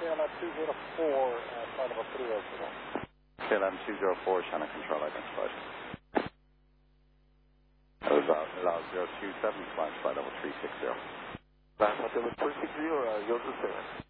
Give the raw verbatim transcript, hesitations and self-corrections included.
L M two zero four, uh, flight level three oh zero. K L M two zero four, Shannon Control identified. That was uh, allow zero two seven, flying flight level three six zero. Flight level three six zero, uh, zero two seven.